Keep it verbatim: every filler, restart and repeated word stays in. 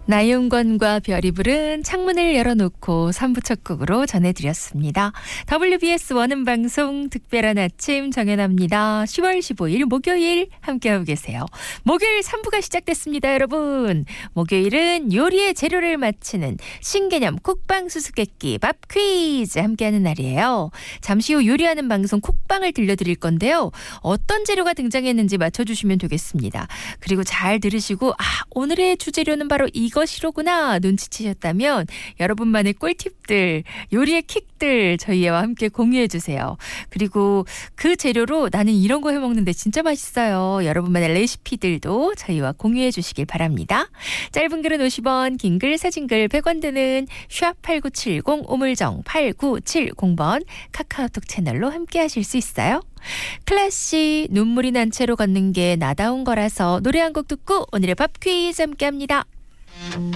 나윤건과 별이 부른 창문을 열어놓고 삼 부 첫 곡으로 전해드렸습니다. 더블유비에스 원음방송 특별한 아침 정연아입니다. 시월 십오일 목요일 함께하고 계세요. 목요일 삼 부가 시작됐습니다, 여러분. 목요일은 요리의 재료를 맞히는 신개념 쿡방 수수께끼 밥 퀴즈 함께하는 날이에요. 잠시 후 요리하는 방송 쿡방을 들려드릴 건데요. 어떤 재료가 등장했는지 맞춰주시면 되겠습니다. 그리고 잘 들으시고 아 오늘의 주재료는 바로 이것이로구나 눈치채셨다면 여러분만의 꿀팁들, 요리의 킥들 저희와 함께 공유해주세요. 그리고 그 재료로 나는 이런 거 해먹는데 진짜 맛있어요. 여러분만의 레시피들도 저희와 공유해 주시길 바랍니다. 짧은 글은 오십 원, 긴 글, 사진글 백 원 드는 샵 팔구칠공 우물정 팔구칠공 번 카카오톡 채널로 함께 하실 수 있어요. 클래식 눈물이 난 채로 걷는 게 나다운 거라서 노래 한 곡 듣고 오늘의 밥 퀴즈 함께 합니다.